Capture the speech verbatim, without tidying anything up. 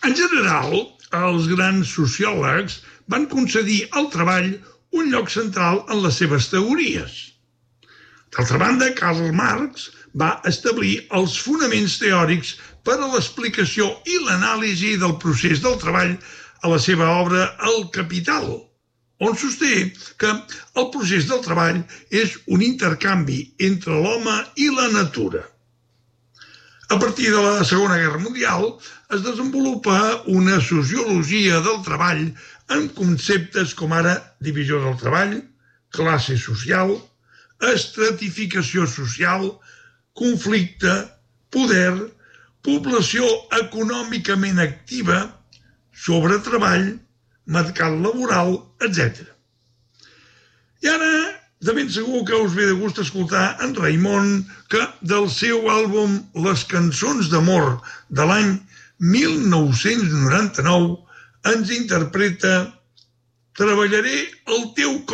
En general, els grans sociòlegs van concedir al treball un lloc central en les seves teories. D'altra banda, Karl Marx va establir els fonaments teòrics per a l'explicació i l'anàlisi del procés del treball a la seva obra El Capital, on sosté que el procés del treball és un intercanvi entre l'home i la natura. A partir de la Segona Guerra Mundial es desenvolupa una sociologia del treball amb conceptes com ara divisió del treball, classe social, estratificació social, conflicte, poder, població econòmicament activa, sobretreball, mercat laboral, etcètera. I ara, de ben segur que us ve de gust escoltar en Raimon, que del seu àlbum Les cançons d'amor de l'any mil nou-cents noranta-nou ens interpreta Treballaré el teu cor.